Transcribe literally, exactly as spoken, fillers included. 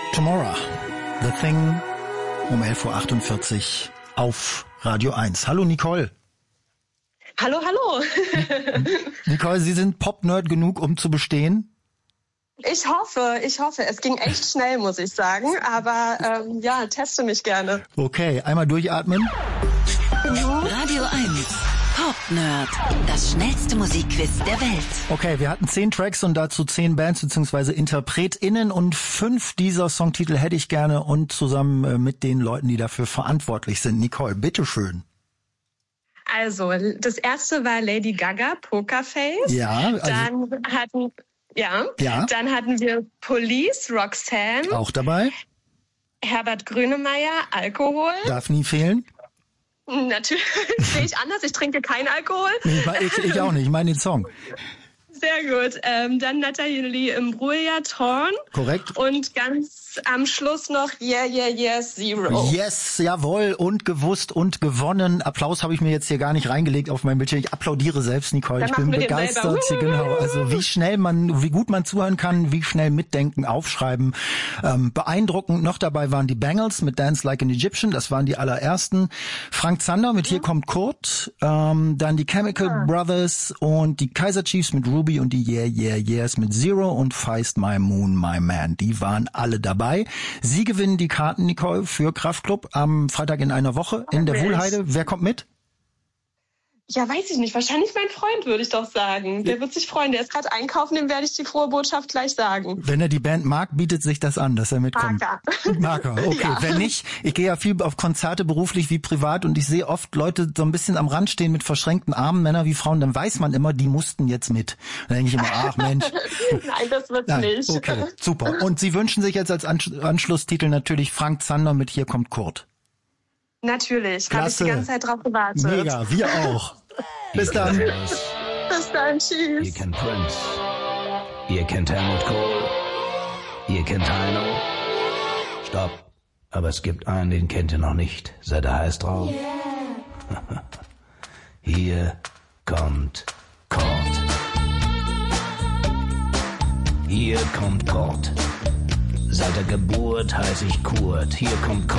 Tomorrow, The Thing, um elf Uhr achtundvierzig auf Radio eins. Hallo Nicole. Hallo, hallo. Nicole, Sie sind Pop-Nerd genug, um zu bestehen? Ich hoffe, ich hoffe. Es ging echt schnell, muss ich sagen. Aber ähm, ja, teste mich gerne. Okay, einmal durchatmen. Radio eins, Pop-Nerd, das schnellste Musikquiz der Welt. Okay, wir hatten zehn Tracks und dazu zehn Bands bzw. InterpretInnen und fünf dieser Songtitel hätte ich gerne und zusammen mit den Leuten, die dafür verantwortlich sind. Nicole, bitteschön. Also, das erste war Lady Gaga, Pokerface. Ja. Also dann hatten, ja, ja. Dann hatten wir Police, Roxanne. Auch dabei. Herbert Grönemeyer, Alkohol. Darf nie fehlen. Natürlich, sehe ich anders. Ich trinke keinen Alkohol. Ich, ich auch nicht, ich meine den Song. Sehr gut. Ähm, dann Nathalie Imbruglia, Torn. Korrekt. Und ganz am Schluss noch Yeah, Yeah, Yes, Zero. Yes, jawohl. Und gewusst und gewonnen. Applaus habe ich mir jetzt hier gar nicht reingelegt auf mein Bildschirm. Ich applaudiere selbst, Nicole. Dann ich bin begeistert. Genau. Also wie schnell man, wie gut man zuhören kann, wie schnell mitdenken, aufschreiben. Ähm, beeindruckend. Noch dabei waren die Bangles mit Dance Like an Egyptian. Das waren die allerersten. Frank Zander mit Hier kommt Kurt. Ähm, dann die Chemical ah. Brothers und die Kaiser Chiefs mit Ruby und die Yeah, Yeah, Yes mit Zero und Feist My Moon, My Man. Die waren alle dabei. Sie gewinnen die Karten, Nicole, für Kraftklub am Freitag in einer Woche in der Wuhlheide. Wer kommt mit? Ja, weiß ich nicht. Wahrscheinlich mein Freund, würde ich doch sagen. Der wird sich freuen. Der ist gerade einkaufen, dem werde ich die frohe Botschaft gleich sagen. Wenn er die Band mag, bietet sich das an, dass er mitkommt. Marker. Marker, okay. Ja. Wenn nicht, ich gehe ja viel auf Konzerte, beruflich wie privat, und ich sehe oft Leute so ein bisschen am Rand stehen mit verschränkten Armen, Männer wie Frauen, dann weiß man immer, die mussten jetzt mit. Dann denke ich immer, ach Mensch. Nein, das wird's Nein. nicht. Okay, super. Und Sie wünschen sich jetzt als Anschlusstitel natürlich Frank Zander mit Hier kommt Kurt. Natürlich, habe ich die ganze Zeit drauf gewartet. Mega, wir auch. Bis dann. Bis dann, tschüss. Ihr kennt Prince, ihr kennt Helmut Kohl, ihr kennt Heino. Stopp, aber es gibt einen, den kennt ihr noch nicht. Seid ihr heiß drauf? Yeah. Hier kommt Kurt. Hier kommt Kurt. Seit der Geburt heiß ich Kurt. Hier kommt Kurt.